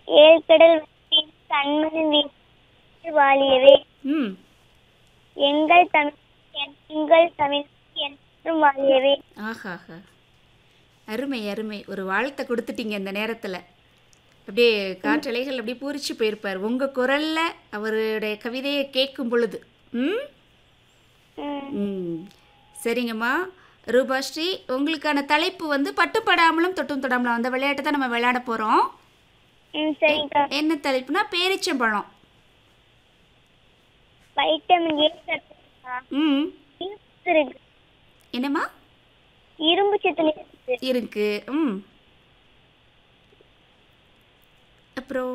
ஏழ்கடல் வற்றின் கண்மணி வீட்டு வாழியவே. ம் எங்கள் தமிழ் எங்கள் தமிழ் என்றும் வாழியவே. ஆஹாஹா, அருமை அருமை. ஒரு வாழ்த்தை கொடுத்துட்டீங்க இந்த நேரத்தில். அப்படியே காற்றலைகள் அப்படியே பூரிச்சு போயிருப்பார் உங்கள் குரலில் அவருடைய கவிதையை கேட்கும் பொழுது. ம் ம் சரிங்கம்மா. ரூபாஸ்ரீ, உங்களுக்கான தலைப்பு வந்து பட்டுப்படாமலும் தொட்டும் தொடாமலும் அந்த விளையாட்டு தான் நம்ம விளையாட போகிறோம். சரிக்கா. என்ன தலைப்புனா பேரிச்சம்பழம். வைட்டமின் ஏ சத்து ம் இருக்கு. என்னம்மா? இரும்பு சத்து இருக்கு. ம் அப்புறம்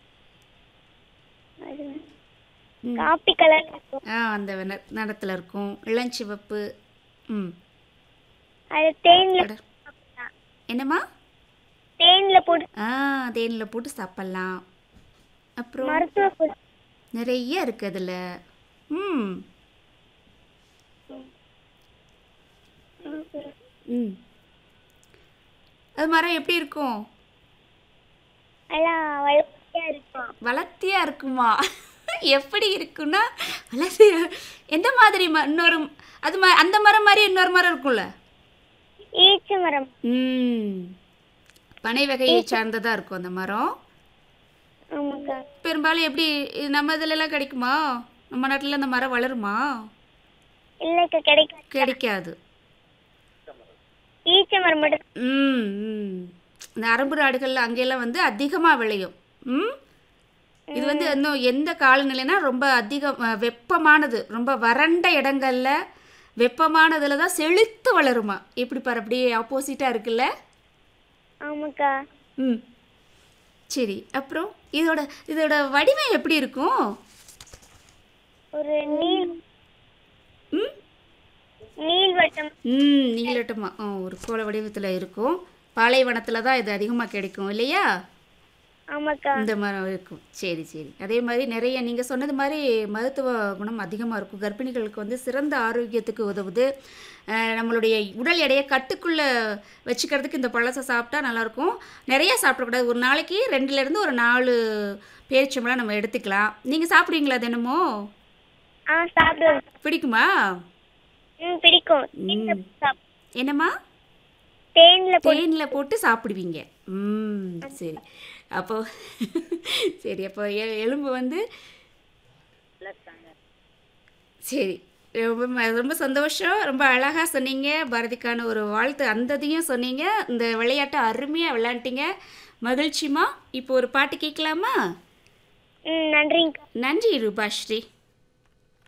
காப்பி கலர் அந்த நிறத்தில் இருக்கும், இளஞ்சிவப்பு. ம் அது தேன்ல என்னம்மா? தேன்ல போட்டு தேனில் போட்டு சாப்பிட்லாம். அப்புறம் மருத்துவ நிறைய இருக்குது அதில். ம் ம் அது மரம் எப்படி இருக்கும்? எல்லாம் வளர்த்தியா இருக்கும். வளர்த்தியா இருக்குமா? எப்படி இருக்குன்னா வளர்த்தியா எந்த மாதிரி? இன்னொரு அது அந்த மரம் மாதிரி இன்னொரு மரம் இருக்கும்ல, ஈச்ச மரம். பனை வகையை சார்ந்ததாக இருக்கும் அந்த மரம். பெரும்பாலும் எப்படி நம்ம இதுலலாம் கிடைக்குமா? நம்ம நாட்டில் அந்த மரம் வளருமா? இல்லைக்கா, கிடைக்காது. ஈச்ச மரம் மட்டும். இந்த அரபு நாடுகளில் அங்கெல்லாம் வந்து அதிகமாக விளையும். இது வந்து இன்னும் எந்த காலநிலைனா ரொம்ப அதிகம் வெப்பமானது, ரொம்ப வறண்ட இடங்கள்ல வெப்பமானதுல தான் செழித்து வளருமா. எப்படி பாரு, அப்படியே ஆப்போசிட்டாக இருக்குல்ல. ஆமாக்கா. சரி, அப்புறம் இதோட வடிவம் எப்படி இருக்கும்? ஒரு நீள்வட்டம். நீள்வட்டமா ஒரு கோள வடிவத்தில் இருக்கும். பாலைவனத்தில் தான் இது அதிகமாக கிடைக்கும் இல்லையா? ஆமாக்கா. இந்த மரம் இருக்கும். சரி சரி. அதே மாதிரி நிறைய நீங்கள் சொன்னது மாதிரி மருத்துவ குணம் அதிகமாக இருக்கும். கர்ப்பிணிகளுக்கு வந்து சிறந்த ஆரோக்கியத்துக்கு உதவுது. நம்மளுடைய உடல் எடையை கட்டுக்குள்ளே வச்சுக்கிறதுக்கு இந்த பழசை சாப்பிட்டா நல்லாயிருக்கும். நிறையா சாப்பிடக்கூடாது. ஒரு நாளைக்கு 2லேருந்து ஒரு 4 பேரிச்சம்பழம் நம்ம எடுத்துக்கலாம். நீங்கள் சாப்பிடுவீங்களா தினமோ? சாப்பிடுவேன். பிடிக்குமா? பிடிக்கும். என்னம்மா? தேனில் போட்டு சாப்பிடுவீங்க. சரி. அப்போ சரி, அப்போ எலும்பு வந்து சரி. ரொம்ப ரொம்ப சந்தோஷம். ரொம்ப அழகாக சொன்னீங்க. பாரதிக்கான ஒரு வாழ்த்து அந்ததையும் சொன்னீங்க. இந்த விளையாட்டை அருமையாக விளையாண்டிங்க. மகிழ்ச்சிமா. இப்போ ஒரு பாட்டு கேட்கலாமா? நன்றி. நன்றி ரூபாஸ்ரீ.